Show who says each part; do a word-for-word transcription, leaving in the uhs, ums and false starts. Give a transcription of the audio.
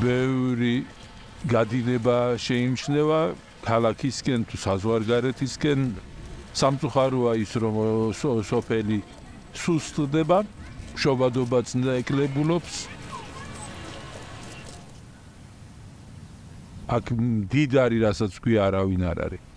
Speaker 1: ბევრი გადინება შეიმჩნევა ქალაქისკენ თუ საზღვარგარეთისკენ. სამწუხაროა ის, რომ სოფელი სუსტდება, მშობადობაც ნაკლებულობს. აქ დიდარი, რასაც ქვია, არავინ არ არის.